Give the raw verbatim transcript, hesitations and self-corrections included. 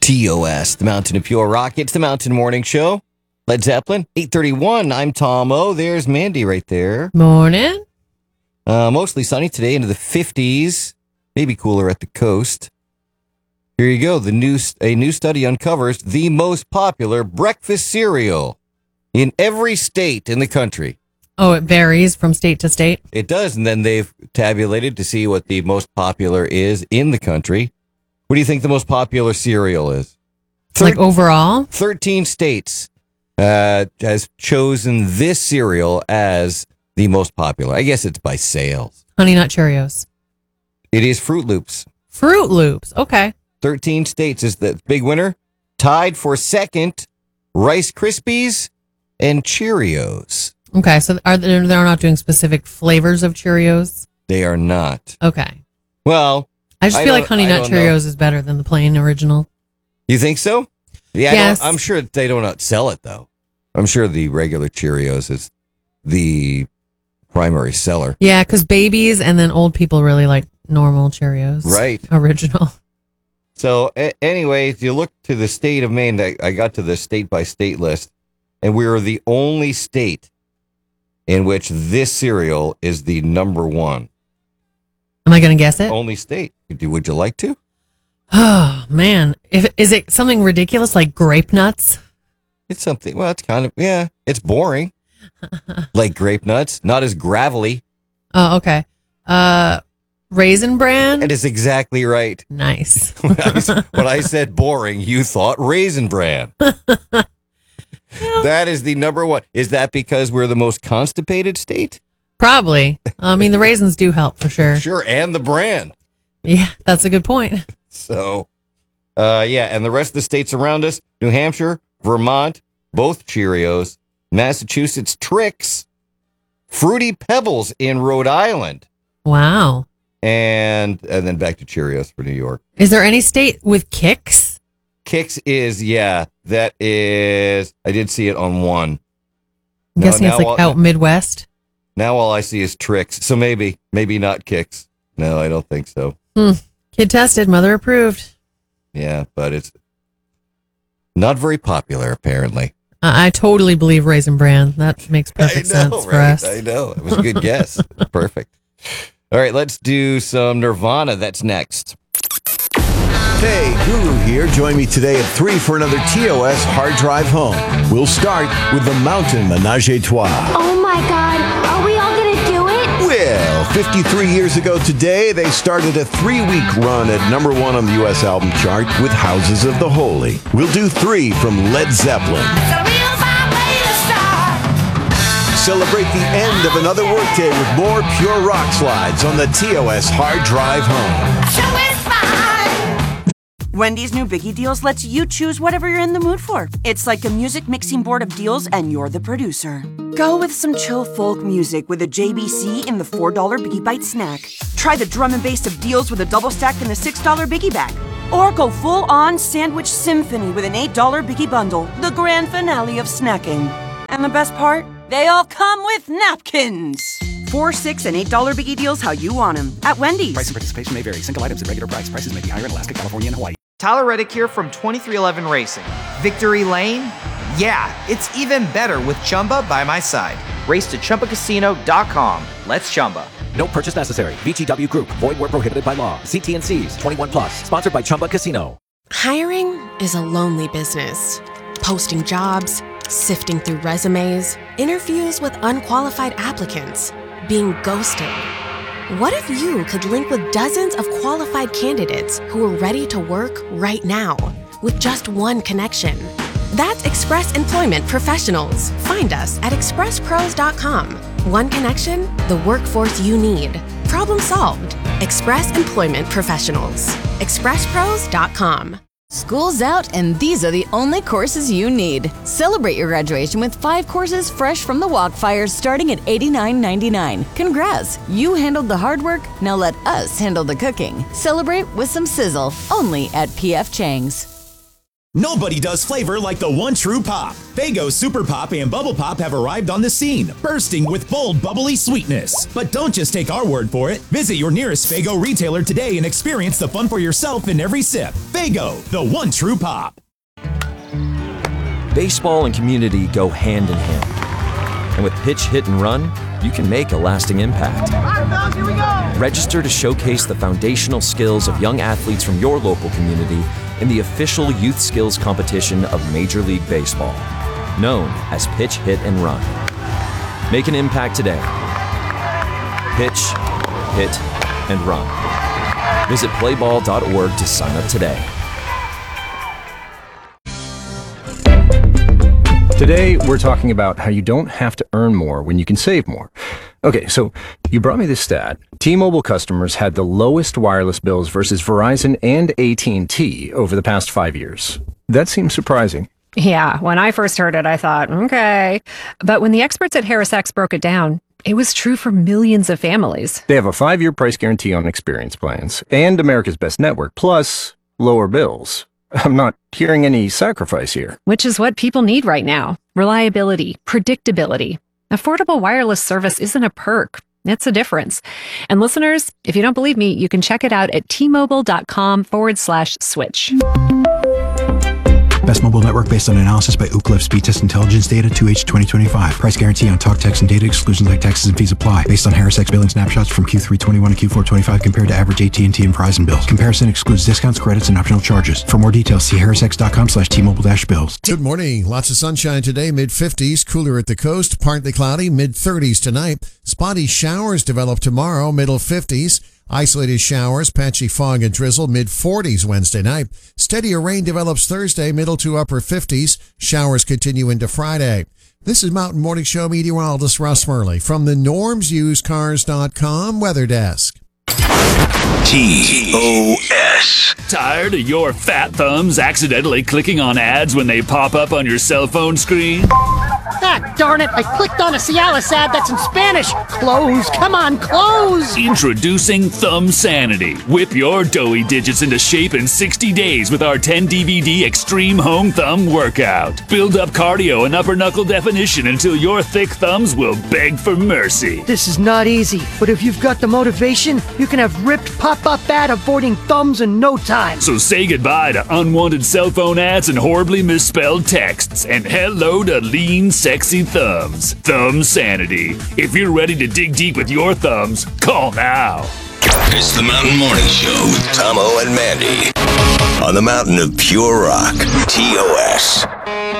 T O S, the Mountain of Pure Rock. It's the Mountain Morning Show. Led Zeppelin, eight thirty-one. I'm Tom O. There's Mandy right there. Morning. Uh, mostly sunny today, into the fifties. Maybe cooler at the coast. Here you go. The new A new study uncovers the most popular breakfast cereal in every state in the country. Oh, it varies from state to state? It does, and then they've tabulated to see what the most popular is in the country. What do you think the most popular cereal is? Thir- like overall? thirteen states uh, has chosen this cereal as the most popular. I guess it's by sales. Honey Nut Cheerios. It is Fruit Loops. Fruit Loops. Okay. thirteen states is the big winner. Tied for second, Rice Krispies and Cheerios. Okay, so are they, they're not doing specific flavors of Cheerios? They are not. Okay. Well, I just I feel like Honey I Nut Cheerios know. is better than the plain original. You think so? Yeah, yes. I don't, I'm sure they don't outsell it, though. I'm sure the regular Cheerios is the primary seller. Yeah, because babies and then old people really like normal Cheerios. Right. Original. So, a- anyway, if you look to the state of Maine, I, I got to the state-by-state list, and we are the only state in which this cereal is the number one. Am I going to guess it? Only state. Would you like to? Oh, man. If, is it something ridiculous like grape nuts? It's something, well, it's kind of, yeah, it's boring. Like grape nuts, not as gravelly. Oh, okay. Uh, Raisin Bran? It is exactly right. Nice. when, I, when I said boring, you thought Raisin Bran. That is the number one. Is that because we're the most constipated state? Probably. I mean, the raisins do help for sure. Sure, and the brand. Yeah, that's a good point. So, uh, yeah, and the rest of the states around us, New Hampshire, Vermont, both Cheerios, Massachusetts, Trix, Fruity Pebbles in Rhode Island, Wow. and and then back to Cheerios for New York. Is there any state with Kix? Kix is, yeah, that is, I did see it on one. I'm No, guessing it's now like all- out Midwest. Now all I see is Trix, so maybe, maybe not Kix. No, I don't think so. Hmm. Kid tested, mother approved. Yeah, but it's not very popular, apparently. I, I totally believe Raisin Bran. That makes perfect I know, sense for right? us. I know. It was a good guess. Perfect. All right, let's do some Nirvana. That's next. Hey, Guru here. Join me today at three for another T O S Hard Drive Home. We'll start with the Mountain Menage a Trois. Oh my God, are we all gonna do it? Well, fifty-three years ago today, they started a three-week run at number one on the U S album chart with Houses of the Holy. We'll do three from Led Zeppelin. Celebrate the end of another workday with more pure rock slides on the T O S Hard Drive Home. Wendy's new Biggie Deals lets you choose whatever you're in the mood for. It's like a music mixing board of deals, and you're the producer. Go with some chill folk music with a J B C in the four dollar Biggie Bite snack. Try the drum and bass of deals with a double stack in the six dollar Biggie Bag. Or go full-on sandwich symphony with an eight dollar Biggie Bundle, the grand finale of snacking. And the best part? They all come with napkins. Four, six, and eight dollar Biggie Deals how you want them at Wendy's. Price and participation may vary. Single items at regular price. Prices may be higher in Alaska, California, and Hawaii. Tyler Reddick here from twenty-three eleven Racing. Victory Lane? Yeah, it's even better with Chumba by my side. Race to Chumba Casino dot com. Let's Chumba. No purchase necessary. V G W Group. Void where prohibited by law. See T and C's. twenty-one plus. Sponsored by Chumba Casino. Hiring is a lonely business. Posting jobs, sifting through resumes, interviews with unqualified applicants, being ghosted. What if you could link with dozens of qualified candidates who are ready to work right now with just one connection? That's Express Employment Professionals. Find us at express pros dot com. One connection, the workforce you need. Problem solved. Express Employment Professionals. express pros dot com. School's out, and these are the only courses you need. Celebrate your graduation with five courses fresh from the Walkfires starting at eighty-nine ninety-nine. Congrats! You handled the hard work, now let us handle the cooking. Celebrate with some sizzle, only at P F Chang's. Nobody does flavor like the one true pop. Faygo Super Pop and Bubble Pop have arrived on the scene, bursting with bold, bubbly sweetness. But don't just take our word for it. Visit your nearest Faygo retailer today and experience the fun for yourself in every sip. Faygo, the one true pop. Baseball and community go hand in hand. And with Pitch, Hit, and Run, you can make a lasting impact. Here we go. Register to showcase the foundational skills of young athletes from your local community in the official youth skills competition of Major League Baseball, known as Pitch, Hit, and Run. Make an impact today. Pitch, hit, and run. Visit play ball dot org to sign up today. Today, we're talking about how you don't have to earn more when you can save more. Okay, so you brought me this stat. T-Mobile customers had the lowest wireless bills versus Verizon and A T and T over the past five years. That seems surprising. Yeah, when I first heard it, I thought, okay. But when the experts at HarrisX broke it down, it was true for millions of families. They have a five-year price guarantee on experience plans and America's Best Network, plus lower bills. I'm not hearing any sacrifice here. Which is what people need right now. Reliability, predictability. Affordable wireless service isn't a perk. It's a difference. And listeners, if you don't believe me, you can check it out at T-Mobile.com forward slash switch. Best mobile network based on analysis by Ookla Speed Test Intelligence data two H twenty twenty-five. Price guarantee on talk, text, and data. Exclusions like taxes and fees apply. Based on HarrisX billing snapshots from Q three twenty-one and Q four twenty-five compared to average A T and T and Verizon bills. Comparison excludes discounts, credits, and optional charges. For more details, see harrisx.com slash T-Mobile dash bills. Good morning. Lots of sunshine today. mid fifties. Cooler at the coast. Partly cloudy. mid thirties tonight. Spotty showers develop tomorrow. Middle fifties. Isolated showers, patchy fog and drizzle, mid forties Wednesday night. Steadier rain develops Thursday, middle to upper fifties. Showers continue into Friday. This is Mountain Morning Show meteorologist Russ Murley from the norms used cars dot com Weather Desk. T O S. Tired of your fat thumbs accidentally clicking on ads when they pop up on your cell phone screen? Ah, darn it, I clicked on a Cialis ad that's in Spanish. Close, come on, close. Introducing Thumb Sanity. Whip your doughy digits into shape in sixty days with our ten D V D Extreme Home Thumb Workout. Build up cardio and upper knuckle definition until your thick thumbs will beg for mercy. This is not easy, but if you've got the motivation, you can have ripped pop-up ad avoiding thumbs in no time. So say goodbye to unwanted cell phone ads and horribly misspelled texts, and hello to lean, sexy thumbs. Thumb Sanity. If you're ready to dig deep with your thumbs, call now. It's the Mountain Morning Show with Tomo and Mandy on the mountain of pure rock, T O S.